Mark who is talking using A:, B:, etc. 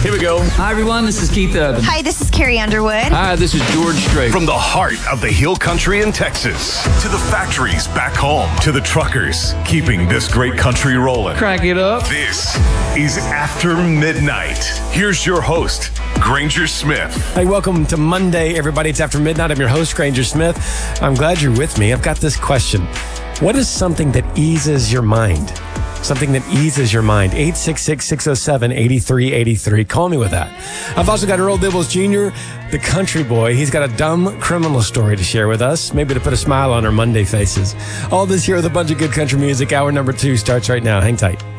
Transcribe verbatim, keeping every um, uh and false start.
A: Here we go.
B: Hi, everyone. This is Keith Urban.
C: Hi, this is Carrie Underwood.
B: Hi, this is George Strait.
D: From the heart of the Hill Country in Texas to the factories back home to the truckers keeping this great country rolling.
B: Crack it up.
D: This is After Midnight. Here's your host, Granger Smith.
A: Hey, welcome to Monday, everybody. It's After Midnight. I'm your host, Granger Smith. I'm glad you're with me. I've got this question. What is something that eases your mind? Something that eases your mind. eight six six, six oh seven, eight three eight three. Call me with that. I've also got Earl Dibbles Junior, the country boy. He's got a dumb criminal story to share with us, maybe to put a smile on our Monday faces. All this here with a bunch of good country music. Hour number two starts right now. Hang tight.